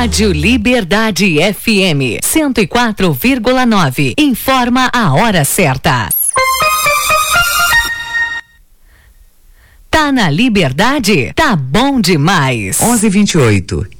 Rádio Liberdade FM 104,9. Informa a hora certa. Tá na Liberdade? Tá bom demais. 11:28.